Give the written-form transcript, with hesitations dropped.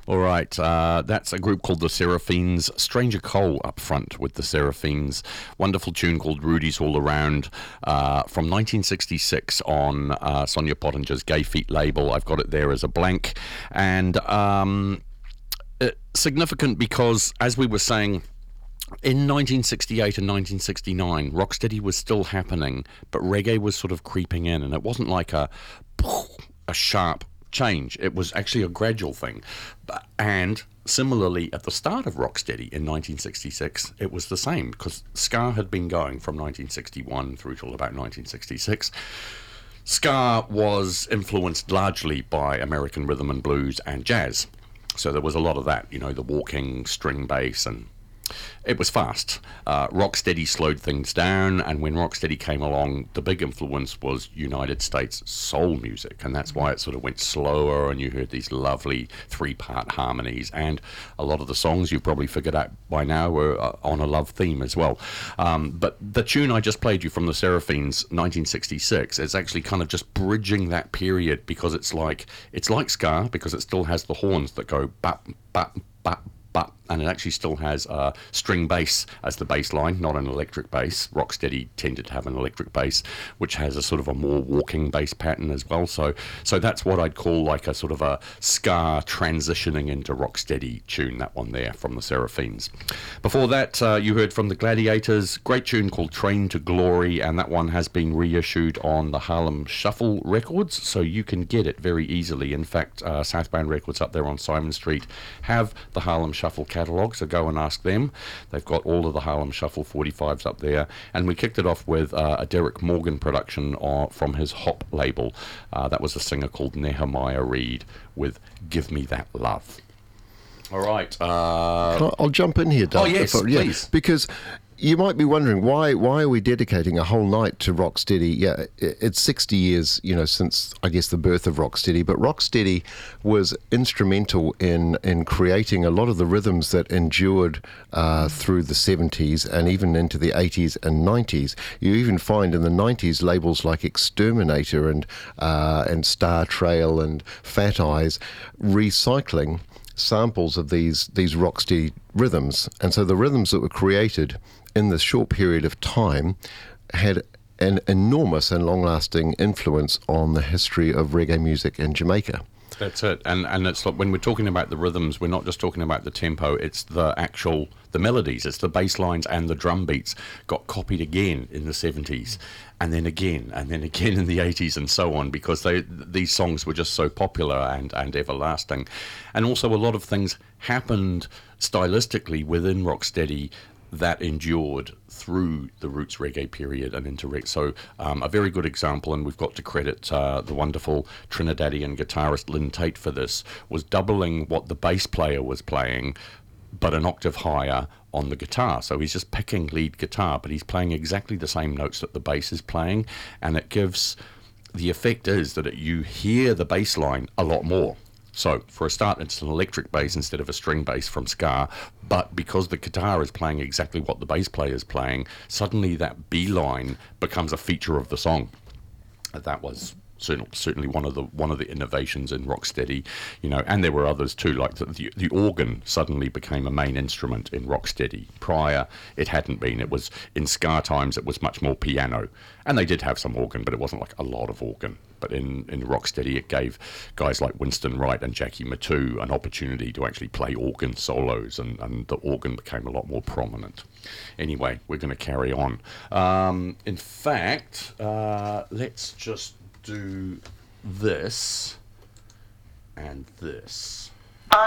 All right, that's a group called the Seraphines. Stranger Cole up front with the Seraphines. Wonderful tune called Rudy's All Around from 1966 on Sonia Pottinger's Gay Feet label. I've got it there as a blank. And significant because, as we were saying, in 1968 and 1969, rocksteady was still happening, but reggae was sort of creeping in, and it wasn't like a sharp change. It was actually a gradual thing. And similarly, at the start of rocksteady in 1966, it was the same, because ska had been going from 1961 through till about 1966. Ska was influenced largely by American rhythm and blues and jazz. So there was a lot of that, the walking string bass, and it was fast. Rocksteady slowed things down, and when Rocksteady came along, the big influence was United States soul music, and that's why it sort of went slower, and you heard these lovely three-part harmonies, and a lot of the songs you've probably figured out by now were on a love theme as well. But the tune I just played you from the Seraphines, 1966, is actually kind of just bridging that period, because it's like ska, because it still has the horns that go bap, bap, bap, but, and it actually still has string bass as the bass line, not an electric bass. Rocksteady tended to have an electric bass, which has a sort of a more walking bass pattern as well. So that's what I'd call like a sort of a ska transitioning into rocksteady tune, that one there from the Seraphines. Before that, you heard from the Gladiators, great tune called Train to Glory, and that one has been reissued on the Harlem Shuffle Records, so you can get it very easily. In fact, Southbound Records up there on Simon Street have the Harlem Shuffle catalogue, so go and ask them. They've got all of the Harlem Shuffle 45s up there, and we kicked it off with a Derek Morgan production from his Hop label. That was a singer called Nehemiah Reed with Give Me That Love. All right. I'll jump in here, Doug. Oh, yes, please. Because you might be wondering, why are we dedicating a whole night to Rocksteady? Yeah, it's 60 years, since, I guess, the birth of Rocksteady. But Rocksteady was instrumental in creating a lot of the rhythms that endured through the 70s and even into the 80s and 90s. You even find in the 90s labels like Exterminator and Star Trail and Fat Eyes recycling samples of these rocksteady rhythms. And so the rhythms that were created in this short period of time had an enormous and long-lasting influence on the history of reggae music in Jamaica. That's it. And it's like when we're talking about the rhythms, we're not just talking about the tempo, it's the melodies, it's the bass lines and the drum beats got copied again in the 70s, and then again in the 80s and so on, because these songs were just so popular and everlasting. And also a lot of things happened stylistically within Rocksteady that endured through the roots reggae period and into reggae. So a very good example, and we've got to credit the wonderful Trinidadian guitarist Lynn Tate for this, was doubling what the bass player was playing, but an octave higher on the guitar. So he's just picking lead guitar, but he's playing exactly the same notes that the bass is playing, and it gives, the effect is that you hear the bass line a lot more. So, for a start, it's an electric bass instead of a string bass from ska, but because the guitar is playing exactly what the bass player is playing, suddenly that B line becomes a feature of the song. That was certainly one of the innovations in Rocksteady, and there were others too, like the organ suddenly became a main instrument in Rocksteady. Prior, it hadn't been. It was, in ska times, it was much more piano, and they did have some organ, but it wasn't like a lot of organ. But in Rocksteady, it gave guys like Winston Wright and Jackie Matu an opportunity to actually play organ solos, and the organ became a lot more prominent. Anyway, we're going to carry on. In fact, let's just do this and this.